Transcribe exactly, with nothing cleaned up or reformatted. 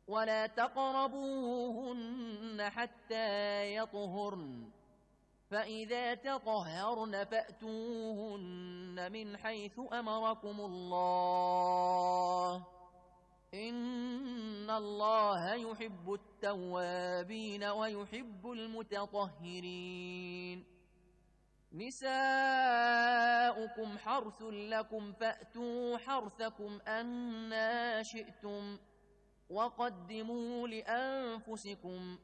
ولا تقربوهن حتى يطهرن، فإذا تطهرن فأتوهن من حيث أمركم الله، إن الله يحب التوابين ويحب المتطهرين. نساؤكم حرث لكم فأتوا حرثكم أنى شئتم، وقدموا لأنفسكم،